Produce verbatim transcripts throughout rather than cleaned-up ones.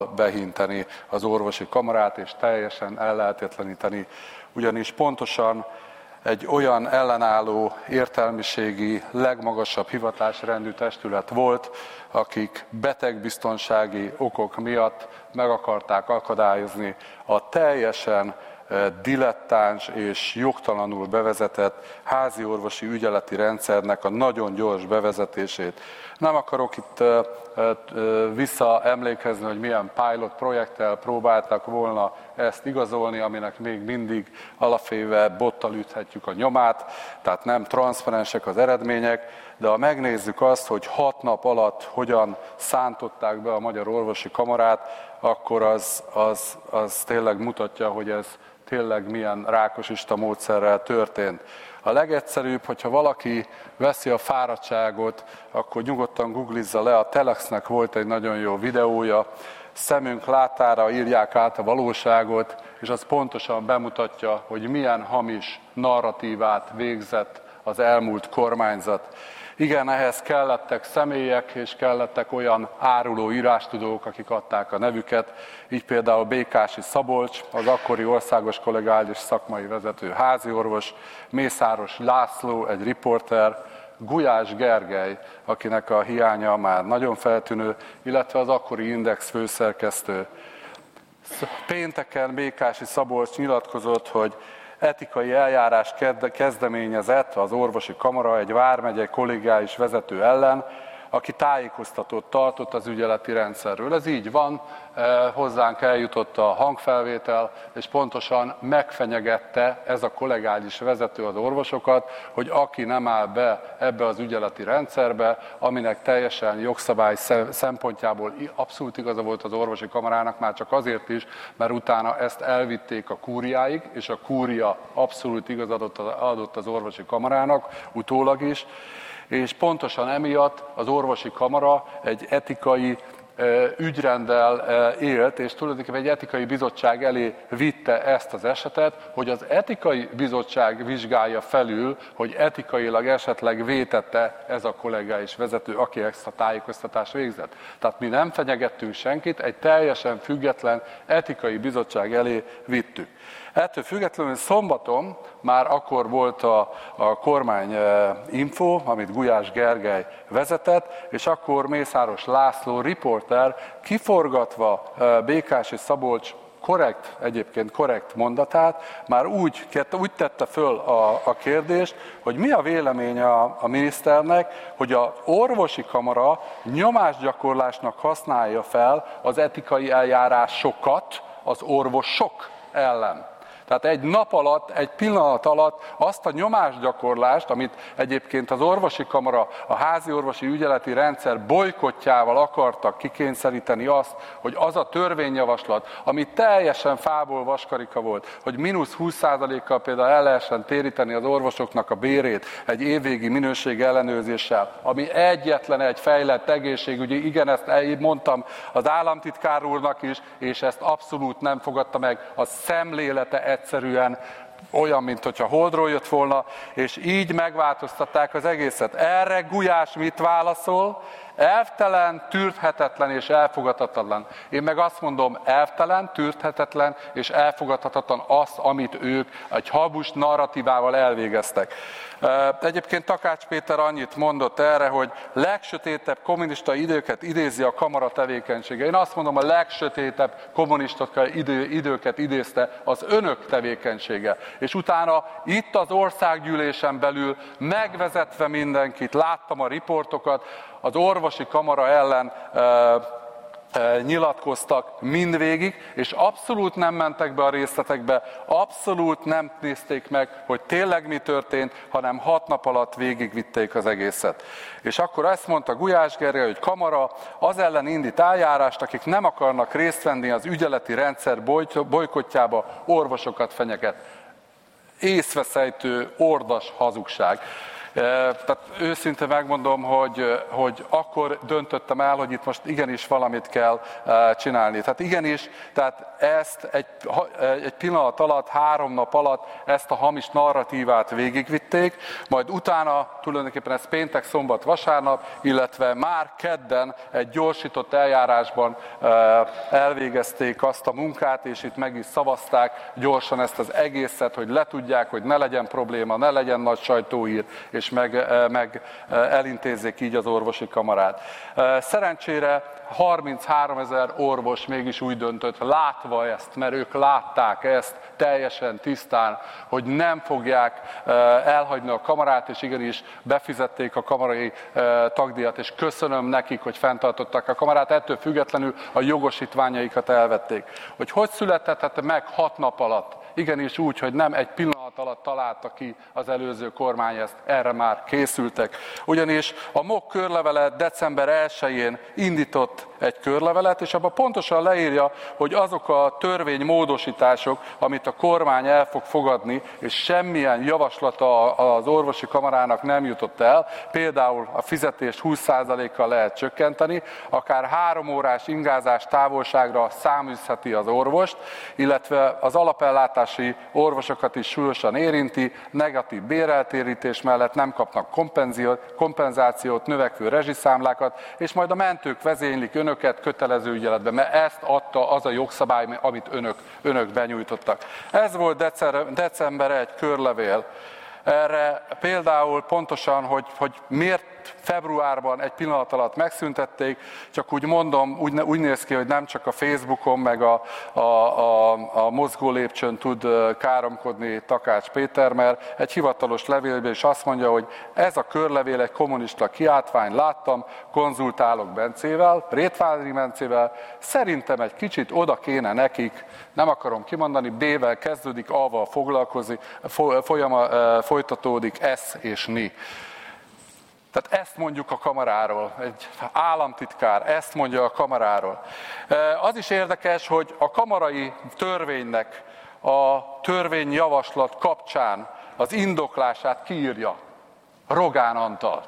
behinteni az orvosi kamarát, és teljesen ellehetetleníteni, ugyanis pontosan egy olyan ellenálló értelmiségi, legmagasabb hivatásrendű testület volt, akik betegbiztonsági okok miatt meg akarták akadályozni a teljesen dilettáns és jogtalanul bevezetett házi orvosi ügyeleti rendszernek a nagyon gyors bevezetését. Nem akarok itt visszaemlékezni, hogy milyen pilot projekttel próbáltak volna ezt igazolni, aminek még mindig alapvéve bottal üthetjük a nyomát, tehát nem transzparensek az eredmények, de ha megnézzük azt, hogy hat nap alatt hogyan szántották be a Magyar Orvosi Kamarát, akkor az, az, az tényleg mutatja, hogy ez tényleg milyen rákosista módszerrel történt. A legegyszerűbb, hogyha valaki veszi a fáradtságot, akkor nyugodtan googlizza le, a Telexnek volt egy nagyon jó videója, szemünk látára írják át a valóságot, és az pontosan bemutatja, hogy milyen hamis narratívát végzett az elmúlt kormányzat. Igen, ehhez kellettek személyek, és kellettek olyan áruló írástudók, akik adták a nevüket, így például Békási Szabolcs, az akkori országos kollegiális szakmai vezető háziorvos, Mészáros László, egy riporter, Gulyás Gergely, akinek a hiánya már nagyon feltűnő, illetve az akkori Index főszerkesztő. Pénteken Békási Szabolcs nyilatkozott, hogy etikai eljárás kezdeményezett az orvosi kamara egy vármegyei kollégiális vezető ellen, aki tájékoztatót tartott az ügyeleti rendszerről. Ez így van, hozzánk eljutott a hangfelvétel, és pontosan megfenyegette ez a kollegiális vezető az orvosokat, hogy aki nem áll be ebbe az ügyeleti rendszerbe, aminek teljesen jogszabály szempontjából abszolút igaza volt az orvosi kamarának, már csak azért is, mert utána ezt elvitték a kúriáig, és a kúria abszolút igazat adott az orvosi kamarának, utólag is, és pontosan emiatt az orvosi kamara egy etikai ügyrenddel élt, és tulajdonképpen egy etikai bizottság elé vitte ezt az esetet, hogy az etikai bizottság vizsgálja felül, hogy etikailag esetleg vétette ez a kollégiális vezető, aki ezt a tájékoztatást végzett. Tehát mi nem fenyegettünk senkit, egy teljesen független etikai bizottság elé vittük. Ettől függetlenül szombaton már akkor volt a, a kormány info, amit Gulyás Gergely vezetett, és akkor Mészáros László riporter kiforgatva Békási Szabolcs korrekt, egyébként korrekt mondatát, már úgy, úgy tette föl a, a kérdést, hogy mi a véleménye a, a miniszternek, hogy az orvosi kamara nyomásgyakorlásnak használja fel az etikai eljárásokat az orvosok ellen. Tehát egy nap alatt, egy pillanat alatt azt a nyomásgyakorlást, amit egyébként az orvosi kamara a házi orvosi ügyeleti rendszer bojkottjával akartak kikényszeríteni azt, hogy az a törvényjavaslat, ami teljesen fából vaskarika volt, hogy mínusz húsz százalékkal például el lehessen téríteni az orvosoknak a bérét egy évvégi minőség ellenőrzéssel, ami egyetlen egy fejlett egészségügyi, igen, ezt mondtam az államtitkár úrnak is, és ezt abszolút nem fogadta meg, a szemlélete egyszerűen olyan, mint hogyha holdról jött volna, és így megváltoztatták az egészet. Erre Gulyás mit válaszol? Elvtelen, tűrhetetlen és elfogadhatatlan. Én meg azt mondom, elvtelen, tűrhetetlen és elfogadhatatlan az, amit ők egy habus narratívával elvégeztek. Egyébként Takács Péter annyit mondott erre, hogy legsötétebb kommunista időket idézi a kamara tevékenysége. Én azt mondom, a legsötétebb kommunista idő, időket idézte az önök tevékenysége. És utána itt az országgyűlésen belül megvezetve mindenkit, láttam a riportokat, az orvosi kamara ellen e, e, nyilatkoztak mindvégig, és abszolút nem mentek be a részletekbe, abszolút nem nézték meg, hogy tényleg mi történt, hanem hat nap alatt végigvitték az egészet. És akkor ezt mondta Gulyás Gergely, hogy kamara az ellen indít eljárást, akik nem akarnak részt venni az ügyeleti rendszer bojkottjába, orvosokat fenyeget. Észveszejtő, ordas hazugság. Tehát őszintén megmondom, hogy, hogy akkor döntöttem el, hogy itt most igenis valamit kell csinálni. Tehát igenis, tehát ezt egy, egy pillanat alatt, három nap alatt ezt a hamis narratívát végigvitték, majd utána tulajdonképpen ez péntek, szombat, vasárnap, illetve már kedden egy gyorsított eljárásban elvégezték azt a munkát, és itt meg is szavazták gyorsan ezt az egészet, hogy letudják, hogy ne legyen probléma, ne legyen nagy sajtóhír, és meg, meg elintézzék így az orvosi kamarát. Szerencsére harmincháromezer orvos mégis úgy döntött, látva ezt, mert ők látták ezt teljesen tisztán, hogy nem fogják elhagyni a kamarát, és igenis befizették a kamarai tagdíjat, és köszönöm nekik, hogy fenntartották a kamarát, ettől függetlenül a jogosítványaikat elvették. Hogy hogy született meg hat nap alatt? Igenis úgy, hogy nem egy pillanat alatt találta ki az előző kormány ezt, erre már készültek. Ugyanis a MOK körlevele december elsején indított egy körlevelet, és abban pontosan leírja, hogy azok a törvénymódosítások, amit a kormány el fog fogadni, és semmilyen javaslata az orvosi kamarának nem jutott el, például a fizetést húsz százalékkal lehet csökkenteni, akár három órás ingázás távolságra száműzheti az orvost, illetve az alapellátási orvosokat is súlyosan érinti, negatív béreltérítés mellett nem kapnak kompenzációt, növekvő rezsiszámlákat, és majd a mentők vezénylik önöket kötelező ügyeletbe, mert ezt adta az a jogszabály, amit önök, önök benyújtottak. Ez volt december egy körlevél. Erre például pontosan, hogy, hogy miért februárban egy pillanat alatt megszüntették, csak úgy mondom, úgy, úgy néz ki, hogy nem csak a Facebookon, meg a, a, a, a mozgó lépcsőn tud káromkodni Takács Péter, mert egy hivatalos levélben is azt mondja, hogy ez a körlevél egy kommunista kiáltvány, láttam, konzultálok Bencével, Rétvári Bencével, szerintem egy kicsit oda kéne nekik, nem akarom kimondani, B-vel kezdődik, A-val foglalkozik, folyama, folytatódik, S és N. Tehát ezt mondjuk a kamaráról, egy államtitkár ezt mondja a kamaráról. Az is érdekes, hogy a kamarai törvénynek a törvényjavaslat kapcsán az indoklását kiírja Rogán Antal.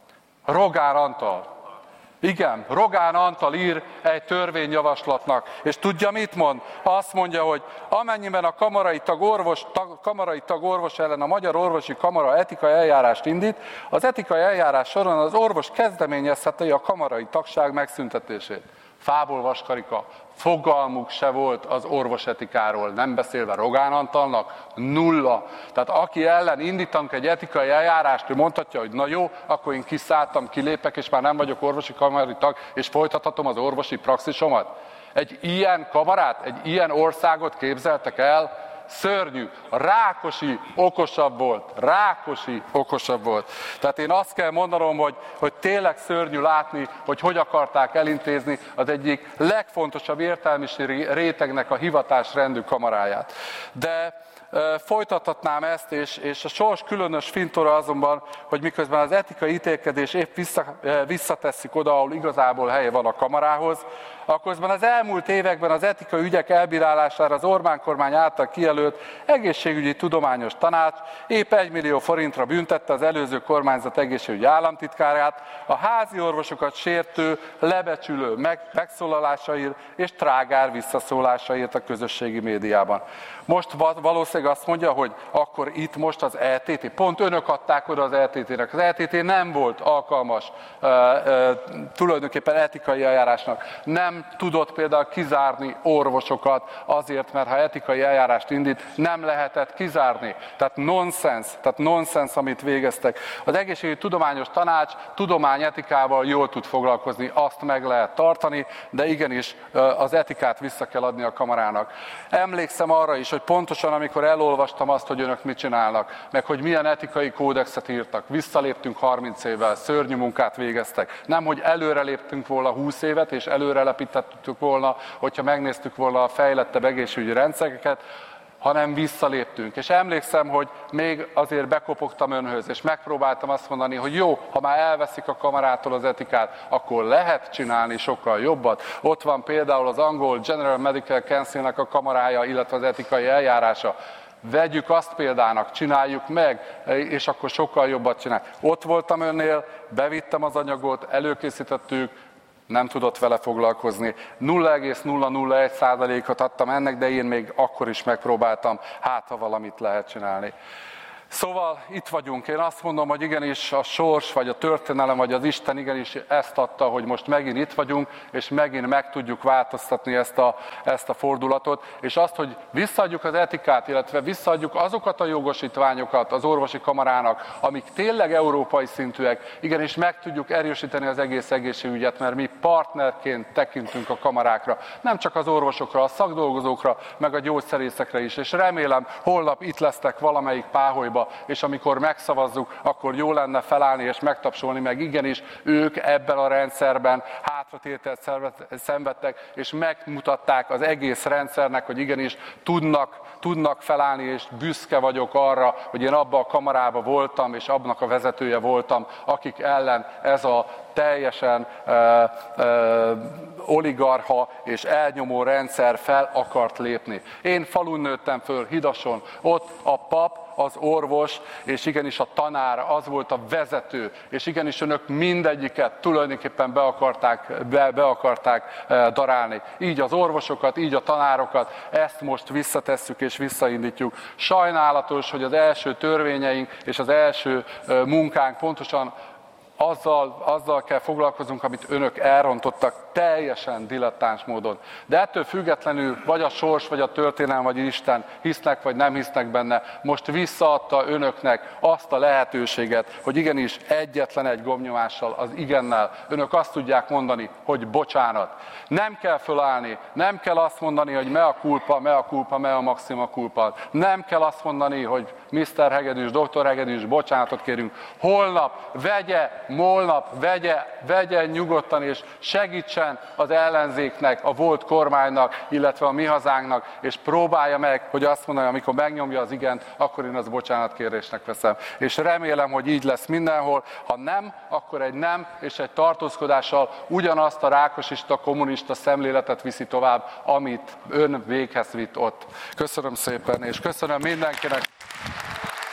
Rogán Antal. Igen, Rogán Antal ír egy törvényjavaslatnak, és tudja mit mond? Azt mondja, hogy amennyiben a kamarai tagorvos, tag, kamarai tagorvos ellen a Magyar Orvosi Kamara etikai eljárást indít, az etikai eljárás során az orvos kezdeményezheti a kamarai tagság megszüntetését. Fából vaskarika, fogalmuk se volt az orvosetikáról, nem beszélve Rogán Antalnak, nulla. Tehát aki ellen indítanak egy etikai eljárást, ő mondhatja, hogy na jó, akkor én kiszálltam, kilépek, és már nem vagyok orvosi kamari tag, és folytathatom az orvosi praxisomat. Egy ilyen kamarát, egy ilyen országot képzeltek el? Szörnyű. A Rákosi okosabb volt. Rékosi okosabb volt. Tehát én azt kell mondanom, hogy, hogy tényleg szörnyű látni, hogy hogy akarták elintézni az egyik legfontosabb értelmiségi rétegnek a hivatásrendű kamaráját. De e, folytathatnám ezt, és, és a sors különös fintora azonban, hogy miközben az etikai ítélkedés épp vissza, e, visszatesszük oda, ahol igazából helye van a kamarához, akkor az elmúlt években az etikai ügyek elbírálására az Orbán kormány által kijelölt egészségügyi tudományos tanács épp egy millió forintra büntette az előző kormányzat egészségügyi államtitkárát a házi orvosokat sértő, lebecsülő meg, megszólalásaért és trágár visszaszólásaért a közösségi médiában. Most valószínűleg azt mondja, hogy akkor itt most az é té té, pont önök adták oda az é té té-nek. Az é té té nem volt alkalmas uh, uh, tulajdonképpen etikai eljárásnak. Nem tudott például kizárni orvosokat azért, mert ha etikai eljárást indít, nem lehetett kizárni. Tehát nonsens, tehát nonsens, amit végeztek. Az egészségügyi tudományos tanács tudományetikával jól tud foglalkozni, azt meg lehet tartani, de igenis az etikát vissza kell adni a kamarának. Emlékszem arra is, hogy pontosan amikor elolvastam azt, hogy önök mit csinálnak, meg hogy milyen etikai kódexet írtak, visszaléptünk harminc évvel, szörnyű munkát végeztek. Nem, hogy előre léptünk volna húsz évet, és előre lepítettük volna, hogyha megnéztük volna a fejlettebb egészségügyi rendszereket, hanem visszaléptünk. És emlékszem, hogy még azért bekopogtam önhöz, és megpróbáltam azt mondani, hogy jó, ha már elveszik a kamarától az etikát, akkor lehet csinálni sokkal jobbat. Ott van például az angol General Medical Council-nek a kamarája, illetve az etikai eljárása. Vegyük azt példának, csináljuk meg, és akkor sokkal jobbat csinál. Ott voltam önnél, bevittem az anyagot, előkészítettük, nem tudott vele foglalkozni. nulla egész nulla nulla egy százalékot adtam ennek, de én még akkor is megpróbáltam, hát ha valamit lehet csinálni. Szóval itt vagyunk. Én azt mondom, hogy igenis a sors, vagy a történelem, vagy az Isten igenis ezt adta, hogy most megint itt vagyunk, és megint meg tudjuk változtatni ezt a, ezt a fordulatot, és azt, hogy visszaadjuk az etikát, illetve visszaadjuk azokat a jogosítványokat az orvosi kamarának, amik tényleg európai szintűek, igenis meg tudjuk erősíteni az egész egészségügyet, mert mi partnerként tekintünk a kamarákra, nem csak az orvosokra, a szakdolgozókra, meg a gyógyszerészekre is, és remélem, holnap itt lesznek valamelyik páholyba, és amikor megszavazzuk, akkor jó lenne felállni és megtapsolni, meg igenis ők ebben a rendszerben hátratételt szenvedtek, és megmutatták az egész rendszernek, hogy igenis tudnak, tudnak felállni, és büszke vagyok arra, hogy én abban a kamarában voltam, és abnak a vezetője voltam, akik ellen ez a teljesen uh, uh, oligarcha és elnyomó rendszer fel akart lépni. Én falun nőttem föl, Hidason, ott a pap, az orvos, és igenis a tanár, az volt a vezető, és igenis önök mindegyiket tulajdonképpen be akarták, be, be akarták darálni. Így az orvosokat, így a tanárokat, ezt most visszatesszük és visszaindítjuk. Sajnálatos, hogy az első törvényeink és az első munkánk pontosan Azzal, azzal kell foglalkozunk, amit önök elrontottak teljesen dilettáns módon. De ettől függetlenül vagy a sors, vagy a történelem, vagy Isten hisznek, vagy nem hisznek benne, most visszaadta önöknek azt a lehetőséget, hogy igenis egyetlen egy gombnyomással, az igennel önök azt tudják mondani, hogy bocsánat. Nem kell fölállni, nem kell azt mondani, hogy mea culpa, mea culpa, mea maxima culpa. Nem kell azt mondani, hogy miszter Hegedűs, doktor Hegedűs, bocsánatot kérünk. Holnap vegye, molnap vegye, vegye nyugodtan, és segítsen az ellenzéknek, a volt kormánynak, illetve a mi hazánknak, és próbálja meg, hogy azt mondja, amikor megnyomja az igent, akkor én azt bocsánatkérésnek veszem. És remélem, hogy így lesz mindenhol. Ha nem, akkor egy nem és egy tartózkodással ugyanazt a rákosista, kommunista szemléletet viszi tovább, amit ön véghez vitt ott. Köszönöm szépen, és köszönöm mindenkinek.